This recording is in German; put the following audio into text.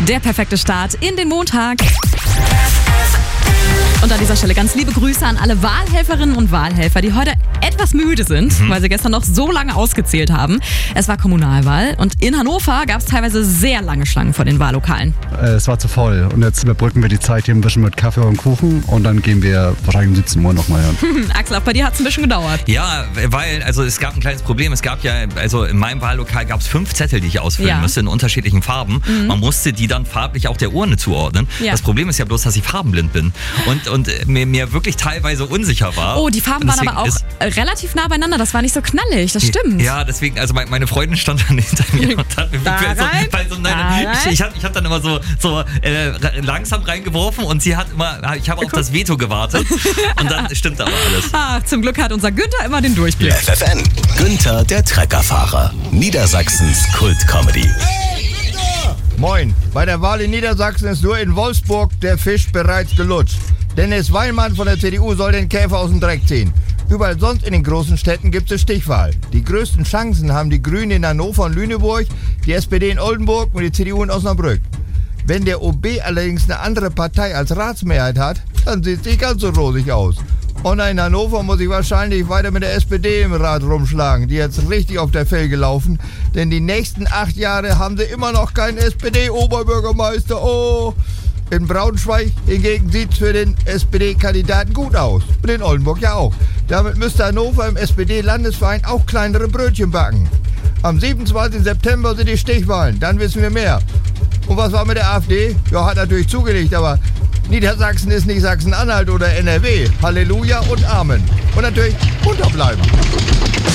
Der perfekte Start in den Montag. Und an dieser Stelle ganz liebe Grüße an alle Wahlhelferinnen und Wahlhelfer, die heute etwas müde sind, weil sie gestern noch so lange ausgezählt haben. Es war Kommunalwahl und in Hannover gab es teilweise sehr lange Schlangen vor den Wahllokalen. Es war zu voll und jetzt überbrücken wir die Zeit hier ein bisschen mit Kaffee und Kuchen und dann gehen wir wahrscheinlich um 17 Uhr nochmal hin. Axel, auch bei dir hat es ein bisschen gedauert. Ja, weil es gab ein kleines Problem. Es gab in meinem Wahllokal gab es 5 Zettel, die ich ausfüllen musste in unterschiedlichen Farben. Man musste die dann farblich auch der Urne zuordnen. Ja. Das Problem ist ja bloß, dass ich farbenblind bin und mir wirklich teilweise unsicher war. Oh, die Farben waren aber auch relativ nah beieinander. Das war nicht so knallig, das stimmt. Ja, deswegen, also meine Freundin stand dann hinter mir und hat ich habe dann immer so langsam reingeworfen und ich habe auf das Veto gewartet und dann stimmte aber alles. Ach, zum Glück hat unser Günther immer den Durchblick. FFN, Günther der Treckerfahrer, Niedersachsens Kult-Comedy. Moin, bei der Wahl in Niedersachsen ist nur in Wolfsburg der Fisch bereits gelutscht. Dennis Weilmann von der CDU soll den Käfer aus dem Dreck ziehen. Überall sonst in den großen Städten gibt es Stichwahl. Die größten Chancen haben die Grünen in Hannover und Lüneburg, die SPD in Oldenburg und die CDU in Osnabrück. Wenn der OB allerdings eine andere Partei als Ratsmehrheit hat, dann sieht es nicht ganz so rosig aus. Und in Hannover muss ich wahrscheinlich weiter mit der SPD im Rat rumschlagen. Die jetzt richtig auf der Felge laufen. Denn die nächsten 8 Jahre haben sie immer noch keinen SPD-Oberbürgermeister. Oh! In Braunschweig hingegen sieht es für den SPD-Kandidaten gut aus. Und in Oldenburg ja auch. Damit müsste Hannover im SPD-Landesverein auch kleinere Brötchen backen. Am 27. September sind die Stichwahlen. Dann wissen wir mehr. Und was war mit der AfD? Ja, hat natürlich zugelegt, aber Niedersachsen ist nicht Sachsen-Anhalt oder NRW. Halleluja und Amen. Und natürlich unterbleiben.